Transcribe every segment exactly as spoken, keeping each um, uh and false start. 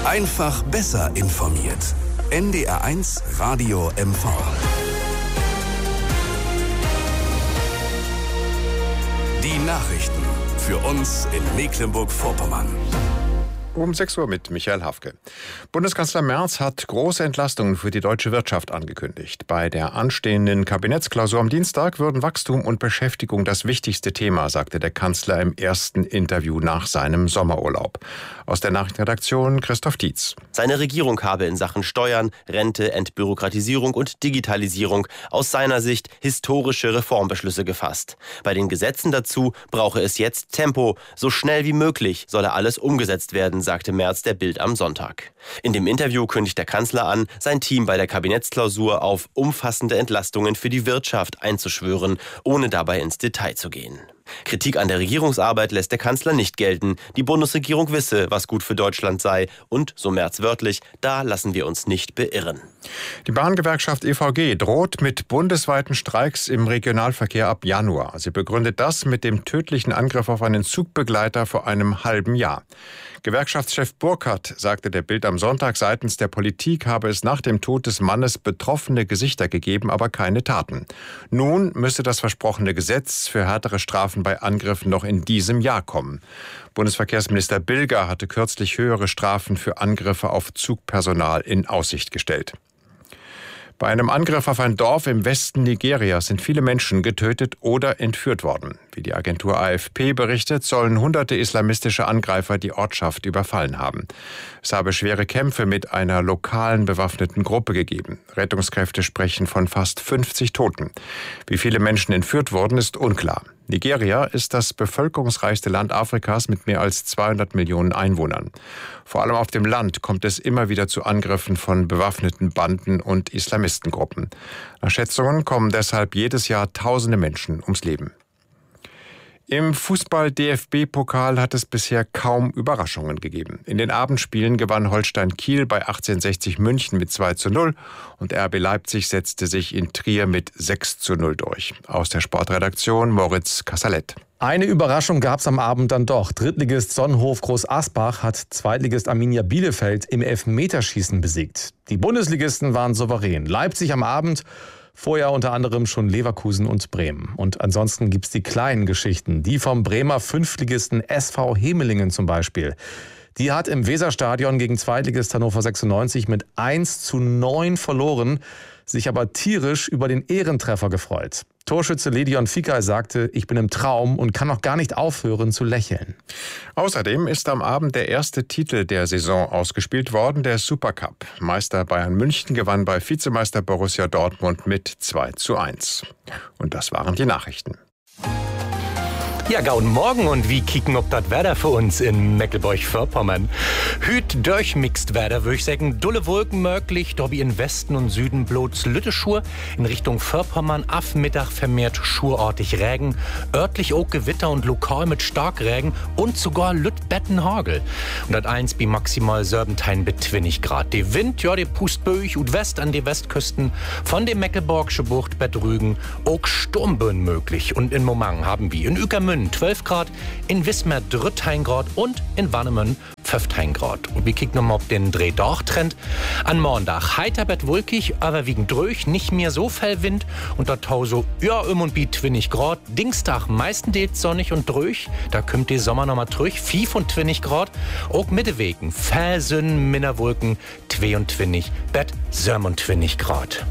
Einfach besser informiert. N D R eins Radio M V. Die Nachrichten für uns in Mecklenburg-Vorpommern. Um sechs Uhr mit Michael Hafke. Bundeskanzler Merz hat große Entlastungen für die deutsche Wirtschaft angekündigt. Bei der anstehenden Kabinettsklausur am Dienstag würden Wachstum und Beschäftigung das wichtigste Thema, sagte der Kanzler im ersten Interview nach seinem Sommerurlaub. Aus der Nachrichtenredaktion Christoph Dietz. Seine Regierung habe in Sachen Steuern, Rente, Entbürokratisierung und Digitalisierung aus seiner Sicht historische Reformbeschlüsse gefasst. Bei den Gesetzen dazu brauche es jetzt Tempo. So schnell wie möglich solle alles umgesetzt werden, sagte Merz der Bild am Sonntag. In dem Interview kündigt der Kanzler an, sein Team bei der Kabinettsklausur auf umfassende Entlastungen für die Wirtschaft einzuschwören, ohne dabei ins Detail zu gehen. Kritik an der Regierungsarbeit lässt der Kanzler nicht gelten. Die Bundesregierung wisse, was gut für Deutschland sei. Und, so Merz wörtlich, da lassen wir uns nicht beirren. Die Bahngewerkschaft E V G droht mit bundesweiten Streiks im Regionalverkehr ab Januar. Sie begründet das mit dem tödlichen Angriff auf einen Zugbegleiter vor einem halben Jahr. Gewerkschaftschef Burkhardt sagte der Bild am Sonntag, seitens der Politik habe es nach dem Tod des Mannes betroffene Gesichter gegeben, aber keine Taten. Nun müsse das versprochene Gesetz für härtere Strafen bei Angriffen noch in diesem Jahr kommen. Bundesverkehrsminister Bilger hatte kürzlich höhere Strafen für Angriffe auf Zugpersonal in Aussicht gestellt. Bei einem Angriff auf ein Dorf im Westen Nigerias sind viele Menschen getötet oder entführt worden. Wie die Agentur A F P berichtet, sollen hunderte islamistische Angreifer die Ortschaft überfallen haben. Es habe schwere Kämpfe mit einer lokalen bewaffneten Gruppe gegeben. Rettungskräfte sprechen von fast fünfzig Toten. Wie viele Menschen entführt wurden, ist unklar. Nigeria ist das bevölkerungsreichste Land Afrikas mit mehr als zweihundert Millionen Einwohnern. Vor allem auf dem Land kommt es immer wieder zu Angriffen von bewaffneten Banden und Islamistengruppen. Nach Schätzungen kommen deshalb jedes Jahr tausende Menschen ums Leben. Im Fußball-D F B-Pokal hat es bisher kaum Überraschungen gegeben. In den Abendspielen gewann Holstein Kiel bei achtzehnhundertsechzig München mit zwei zu null und R B Leipzig setzte sich in Trier mit sechs zu null durch. Aus der Sportredaktion Moritz Kassalet. Eine Überraschung gab es am Abend dann doch. Drittligist Sonnenhof Groß Asbach hat Zweitligist Arminia Bielefeld im Elfmeterschießen besiegt. Die Bundesligisten waren souverän. Leipzig am Abend, vorher unter anderem schon Leverkusen und Bremen. Und ansonsten gibt's die kleinen Geschichten. Die vom Bremer Fünftligisten S V Hemelingen zum Beispiel. Die hat im Weserstadion gegen Zweitligist Hannover sechsundneunzig mit eins zu neun verloren, sich aber tierisch über den Ehrentreffer gefreut. Torschütze Ledion Fikay sagte, ich bin im Traum und kann noch gar nicht aufhören zu lächeln. Außerdem ist am Abend der erste Titel der Saison ausgespielt worden, der Supercup. Meister Bayern München gewann bei Vizemeister Borussia Dortmund mit zwei zu eins. Und das waren die Nachrichten. Ja, guten Morgen und wie kicken ob das Wetter für uns in Mecklenburg-Vorpommern. Hüt durchmixt Wetter, würde ich sagen. Dulle Wolken möglich, dobi in Westen und Süden bloß Lütteschur. In Richtung Vorpommern ab Mittag vermehrt schurortig Regen. Örtlich auch Gewitter und lokal mit Starkregen und sogar Lüttbettenhagel. Und das eins bi maximal Serbentein bis zwanzig Grad. Der Wind, ja, der pust böig und West an die Westküsten von der Mecklenburgische Bucht, Bad Rügen, auch Sturmböen möglich. Und in Momang haben wir in Uekermünde zwölf Grad, in Wismar dreizehn Grad und in Warnemünde fünfzehn Grad. Und wir kicken nochmal auf den Dreh-Doch-Trend. An Montag heiter bet wolkig, aber wegen Dröch nicht mehr so viel Wind und da tau so, ja, um und bi zwanzig Grad. Dienstag meistenteils sonnig und Dröch, da kommt der Sommer nochmal durch, fünfundzwanzig Grad. Auch Mittewegen, Felsen, Minderwolken, zweiundzwanzig, bet siebenundzwanzig Grad.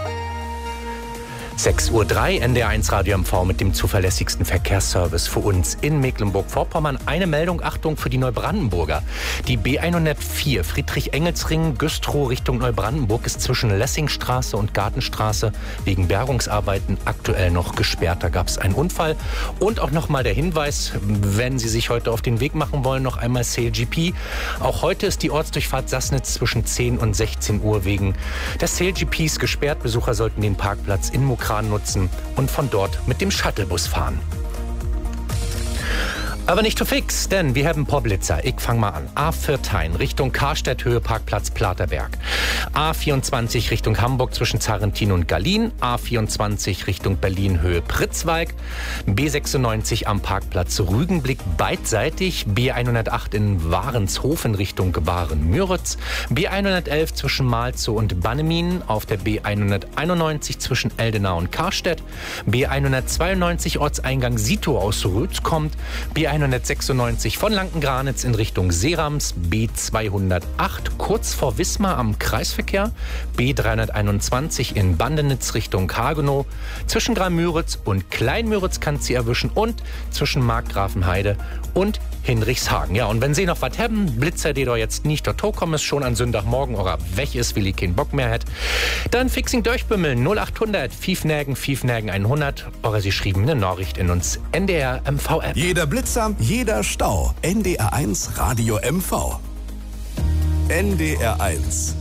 sechs Uhr drei, N D R eins Radio M V mit dem zuverlässigsten Verkehrsservice für uns in Mecklenburg-Vorpommern. Eine Meldung, Achtung, für die Neubrandenburger. Die B hundertvier Friedrich-Engels-Ring, Güstrow Richtung Neubrandenburg ist zwischen Lessingstraße und Gartenstraße wegen Bergungsarbeiten aktuell noch gesperrt. Da gab es einen Unfall. Und auch nochmal der Hinweis, wenn Sie sich heute auf den Weg machen wollen, noch einmal C L G P. Auch heute ist die Ortsdurchfahrt Sassnitz zwischen zehn und sechzehn Uhr wegen des C L G Ps gesperrt. Besucher sollten den Parkplatz in Mukran nutzen und von dort mit dem Shuttlebus fahren. Aber nicht zu fix, denn wir haben ein paar Blitzer. Ich fang mal an. A vierzehn Richtung Karstedt, Höhe Parkplatz Platerberg. A vierundzwanzig Richtung Hamburg zwischen Zarrentin und Gallien. A vierundzwanzig Richtung Berlin, Höhe Pritzwalk. B sechsundneunzig am Parkplatz Rügenblick beidseitig. B hundertacht in Warenshofen Richtung Waren-Müritz. B hundertelf zwischen Malzow und Bannemin. Auf der B hunderteinundneunzig zwischen Eldenau und Karstedt. B hundertzweiundneunzig Ortseingang Sito aus Rötz kommt. B hundertsechsundneunzig von Lankengranitz in Richtung Serams, B zweihundertacht kurz vor Wismar am Kreisverkehr, B dreihunderteinundzwanzig in Bandenitz Richtung Hagenow, zwischen Grammüritz und Kleinmüritz kann sie erwischen und zwischen Markgrafenheide und Hinrichshagen. Ja, und wenn Sie noch was haben, Blitzer, die da jetzt nicht dazu kommen, ist schon an Sonntagmorgen oder weg ist, weil ich keinen Bock mehr hat, dann fixing durchbümmeln null achthundert fünfnägen fünfnägen hundert oder Sie schrieben eine Nachricht in uns N D R M V App. Jeder Blitzer, jeder Stau. N D R eins Radio M V. N D R eins.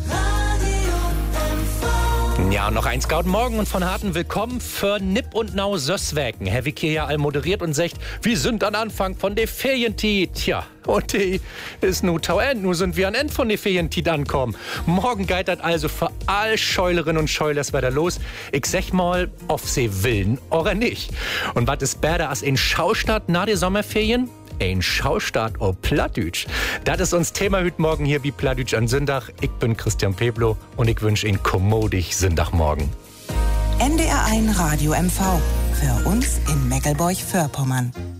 Ja, noch ein Scout morgen und von harten Willkommen für Nipp und Nau Sösswäken. Herr Wicke ja all moderiert und sagt, wir sind am Anfang von der Ferientit. Tja, und die ist nu tau end, nu sind wir an End von der Ferientit ankommen. Morgen geht das also für all Scheulerinnen und Scheulers weiter los. Ich sag mal, ob sie willen oder nicht. Und was ist besser als in Schaustadt nach der Sommerferien? Ein Schaustart auf Plattdütsch. Das ist uns Thema heute Morgen hier wie Plattdütsch an Sonntag. Ich bin Christian Peblo und ich wünsche Ihnen kommodig Sonntagmorgen. N D R eins Radio M V. Für uns in Meckelburg-Vorpommern.